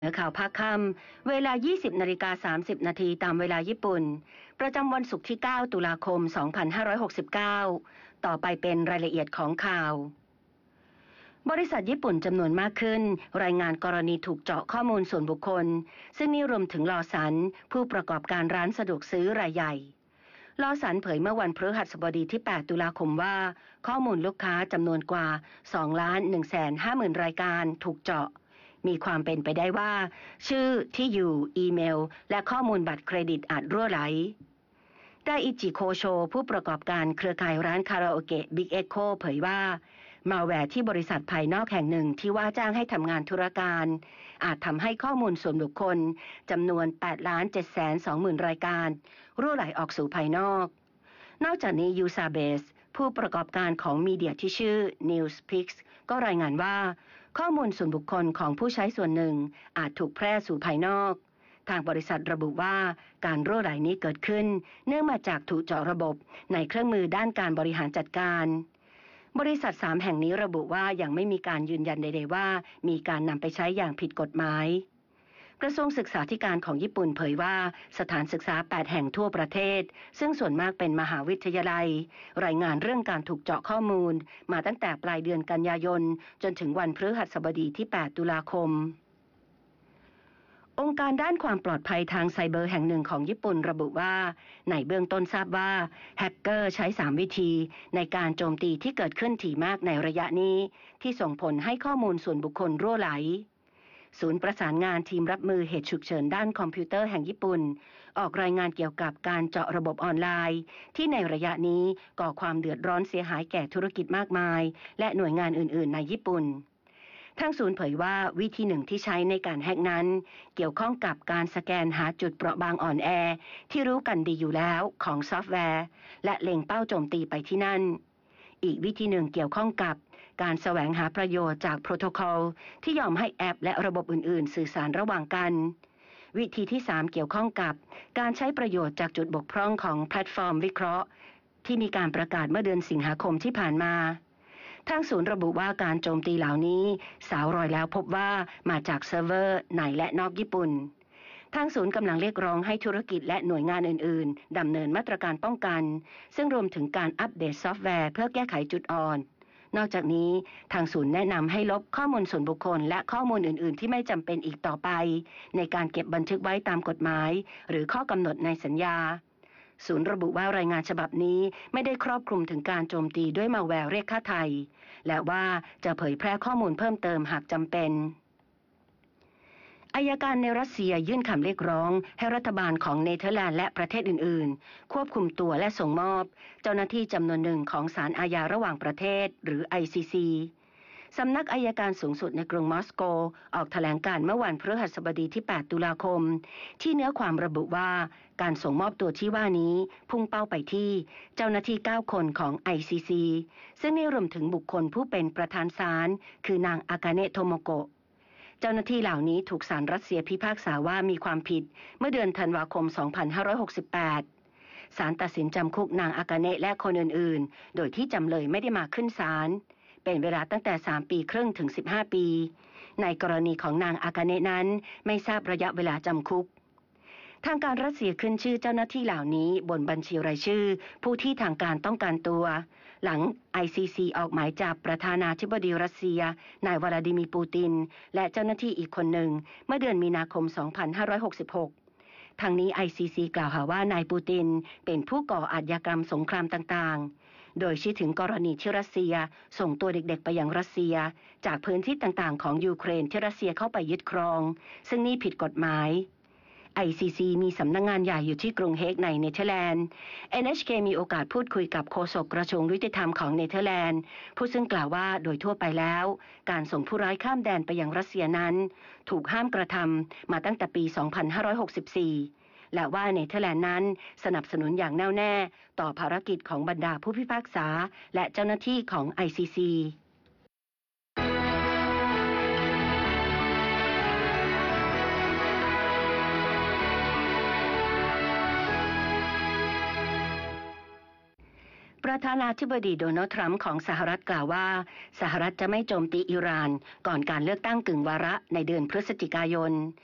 เหนือข่าวภาคค่ำเวลา 20:30 นาทีตามเวลาญี่ปุ่นประจำวันศุกร์ที่ 9 ตุลาคม 2569 ต่อไปเป็นรายละเอียดของข่าวบริษัทญี่ปุ่นจำนวนมากขึ้นรายงานกรณีถูกเจาะข้อมูลส่วนบุคคลซึ่งนี่รวมถึงลอสันผู้ประกอบการร้านสะดวกซื้อรายใหญ่ลอสันเผยเมื่อวันพฤหัสบดีที่ 8 ตุลาคมว่าข้อมูลลูกค้าจำนวนกว่า 2,150,000 รายการถูกเจาะมีความเป็นไปได้ว่าชื่อที่อยู่อีเมลและข้อมูลบัตรเครดิตอาจรั่วไหลไดอิจิโคโชผู้ประกอบการเครือข่ายร้านคาราโอเกะบิ๊กเอ็กโคเผยว่ามาแวร์ที่บริษัทภายนอกแห่งหนึ่งที่ว่าจ้างให้ทำงานธุรการอาจทำให้ข้อมูลส่วนบุคคลจำนวน 8,720,000 รายการรั่วไหลออกสู่ภายนอกนอกจากนี้ยูซาเบสผู้ประกอบการของมีเดียที่ชื่อ Newspix ก็รายงานว่าข้อมูลส่วนบุคคลของผู้ใช้ส่วนหนึ่งอาจถูกแพร่สู่ภายนอกทางบริษัทระบุว่าการรั่วไหลนี้เกิดขึ้นเนื่องมาจากถูกเจาะระบบในเครื่องมือด้านการบริหารจัดการบริษัท3แห่งนี้ระบุว่ายังไม่มีการยืนยันใดๆว่ามีการนำไปใช้อย่างผิดกฎหมายกระทรวงศึกษาธิการของญี่ปุ่นเผยว่าสถานศึกษา8แห่งทั่วประเทศซึ่งส่วนมากเป็นมหาวิทยาลัยรายงานเรื่องการถูกเจาะข้อมูลมาตั้งแต่ปลายเดือนกันยายนจนถึงวันพฤหัสบดีที่ 8 ตุลาคมองค์การด้านความปลอดภัยทางไซเบอร์แห่งหนึ่งของญี่ปุ่นระบุว่าในเบื้องต้นทราบว่าแฮกเกอร์ใช้3วิธีในการโจมตีที่เกิดขึ้นถี่มากในระยะนี้ที่ส่งผลให้ข้อมูลส่วนบุคคลรั่วไหลศูนย์ประสานงานทีมรับมือเหตุฉุกเฉินด้านคอมพิวเตอร์แห่งญี่ปุ่นออกรายงานเกี่ยวกับการเจาะระบบออนไลน์ที่ในระยะนี้ก่อความเดือดร้อนเสียหายแก่ธุรกิจมากมายและหน่วยงานอื่นๆในญี่ปุ่นทางศูนย์เผยว่าวิธีหนึ่งที่ใช้ในการแฮกนั้นเกี่ยวข้องกับการสแกนหาจุดเปราะบางอ่อนแอที่รู้กันดีอยู่แล้วของซอฟต์แวร์และเล็งเป้าโจมตีไปที่นั่นอีกวิธีหนึ่งเกี่ยวข้องกับการแสวงหาประโยชน์จากโปรโตคอลที่ยอมให้แอปและระบบอื่นๆสื่อสารระหว่างกันวิธีที่3เกี่ยวข้องกับการใช้ประโยชน์จากจุดบกพร่องของแพลตฟอร์มวิเคราะห์ที่มีการประกาศเมื่อเดือนสิงหาคมที่ผ่านมาทางศูนย์ระบุว่าการโจมตีเหล่านี้สาวรอยแล้วพบว่ามาจากเซิร์ฟเวอร์ในและนอกญี่ปุ่นทางศูนย์กำลังเรียกร้องให้ธุรกิจและหน่วยงานอื่นๆดำเนินมาตรการป้องกันซึ่งรวมถึงการอัปเดตซอฟต์แวร์เพื่อแก้ไขจุดอ่อนนอกจากนี้ทางศูนย์แนะนำให้ลบข้อมูลส่วนบุคคลและข้อมูลอื่นๆที่ไม่จำเป็นอีกต่อไปในการเก็บบันทึกไว้ตามกฎหมายหรือข้อกำหนดในสัญญาศูนย์ระบุว่ารายงานฉบับนี้ไม่ได้ครอบคลุมถึงการโจมตีด้วยมาแวร์เรียกค่าไถ่และว่าจะเผยแพร่ข้อมูลเพิ่มเติมหากจำเป็นอัยการในรัสเซียยื่นคำเรียกร้องให้รัฐบาลของเนเธอร์แลนด์และประเทศอื่นๆควบคุมตัวและส่งมอบเจ้าหน้าที่จำนวนหนึ่งของศาลอาญาระหว่างประเทศหรือ ICC สำนักอัยการสูงสุดในกรุงมอสโกออกแถลงการเมื่อวันพฤหัสบดีที่ 8 ตุลาคมที่เนื้อความระบุว่าการส่งมอบตัวที่ว่านี้พุ่งเป้าไปที่เจ้าหน้าที่9คนของ ICC ซึ่งนี่รวมถึงบุคคลผู้เป็นประธานศาลคือนางอากาเนะโทโมโกะเจ้าหน้าที่เหล่านี้ถูกศาลรัสเซียพิพากษาว่ามีความผิดเมื่อเดือนธันวาคม 2568 ศาลตัดสินจำคุกนางอากาเนะและคนอื่นๆโดยที่จำเลยไม่ได้มาขึ้นศาลเป็นเวลาตั้งแต่3 ปีครึ่งถึง15 ปีในกรณีของนางอากาเนะนั้นไม่ทราบระยะเวลาจำคุกทางการรัสเซียขึ้นชื่อเจ้าหน้าที่เหล่านี้บนบัญชีรายชื่อผู้ที่ทางการต้องการตัวหลัง ICC ออกหมายจับประธานาธิบดีรัสเซียนายวลาดิมีร์ปูตินและเจ้าหน้าที่อีกคนหนึ่งเมื่อเดือนมีนาคม 2566 ทางนี้ ICC กล่าวหาว่านายปูตินเป็นผู้ก่ออาชญากรรมสงครามต่างๆโดยชี้ถึงกรณีที่รัสเซียส่งตัวเด็กๆไปยังรัสเซียจากพื้นที่ต่างๆของยูเครนที่รัสเซียเข้าไปยึดครองซึ่งนี่ผิดกฎหมายICC มีสำนักงานใหญ่อยู่ที่กรุงเฮกในเนเธอร์แลนด์ NHK มีโอกาสพูดคุยกับโฆษกกระทรวงยุติธรรมของเนเธอร์แลนด์ผู้ซึ่งกล่าวว่าโดยทั่วไปแล้วการส่งผู้ร้ายข้ามแดนไปยังรัสเซียนั้นถูกห้ามกระทำมาตั้งแต่ปี 2564 และว่าเนเธอร์แลนด์นั้นสนับสนุนอย่างแน่วแน่ต่อภารกิจของบรรดาผู้พิพากษาและเจ้าหน้าที่ของ ICC ประธานาธิบดีโดนัลด์ทรัมป์ของสหรัฐกล่าวว่าสหรัฐจะไม่โจมตีอิหร่านก่อนการเลือกตั้งกึ่งวาระในเดือนพฤศจิกายน